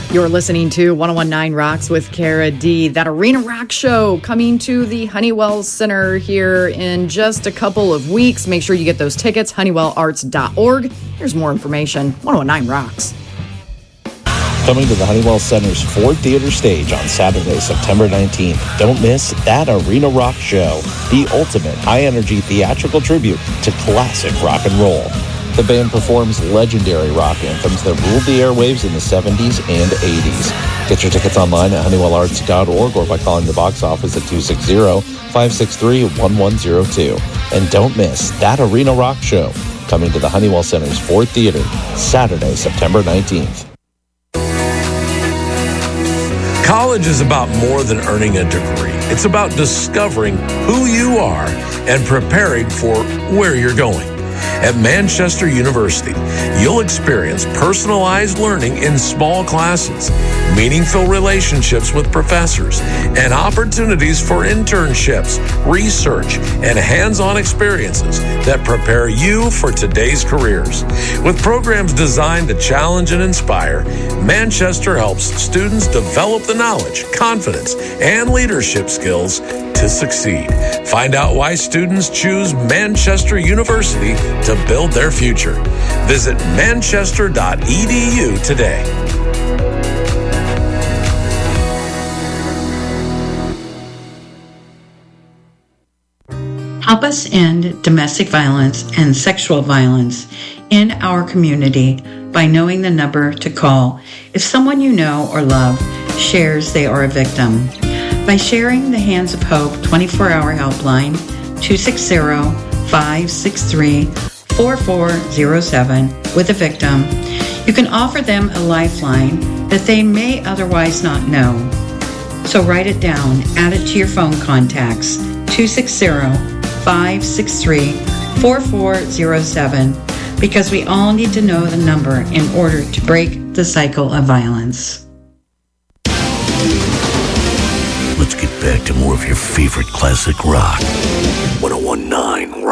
You're listening to 1019 Rocks with Cara D. That Arena Rock Show coming to the Honeywell Center here in just a couple of weeks. Make sure you get those tickets, honeywellarts.org. Here's more information. 1019 Rocks. Coming to the Honeywell Center's Ford Theater stage on Saturday, September 19th. Don't miss That Arena Rock Show, the ultimate high-energy theatrical tribute to classic rock and roll. The band performs legendary rock anthems that ruled the airwaves in the 70s and 80s. Get your tickets online at honeywellarts.org or by calling the box office at 260-563-1102. And don't miss That Arena Rock Show, coming to the Honeywell Center's Ford Theater, Saturday, September 19th. College is about more than earning a degree. It's about discovering who you are and preparing for where you're going. At Manchester University, you'll experience personalized learning in small classes, meaningful relationships with professors, and opportunities for internships, research, and hands-on experiences that prepare you for today's careers. With programs designed to challenge and inspire, Manchester helps students develop the knowledge, confidence, and leadership skills to succeed. Find out why students choose Manchester University to build their future. Visit manchester.edu today. Help us end domestic violence and sexual violence in our community by knowing the number to call if someone you know or love shares they are a victim. By sharing the Hands of Hope 24-hour helpline, 260-563-4407 with a victim, you can offer them a lifeline that they may otherwise not know. So write it down, add it to your phone contacts, 260-563-4407, because we all need to know the number in order to break the cycle of violence. Let's get back to more of your favorite classic rock. 1019